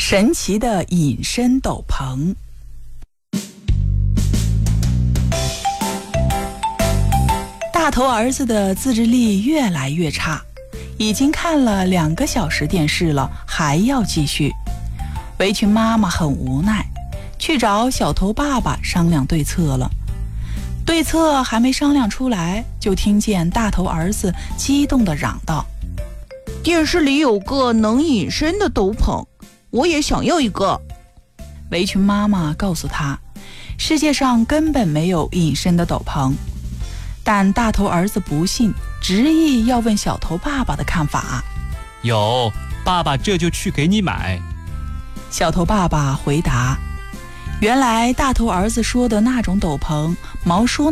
神奇的隐身斗篷。大头儿子的自制力越来越差，已经看了2个小时电视了，还要继续。围裙妈妈很无奈，去找小头爸爸商量对策了。对策还没商量出来，就听见大头儿子激动地嚷道： 电视里有个能隐身的斗篷，我也想要一个。 围裙妈妈告诉他，世界上根本没有隐身的斗篷。但大头儿子不信，执意要问小头爸爸的看法。 有，爸爸这就去给你买。 小头爸爸回答，原来大头儿子说的那种斗篷，毛叔